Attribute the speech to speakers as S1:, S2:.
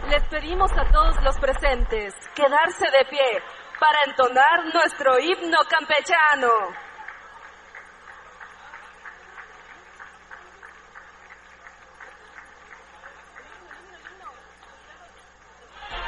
S1: Les pedimos a todos los presentes quedarse de pie para entonar nuestro himno campechano.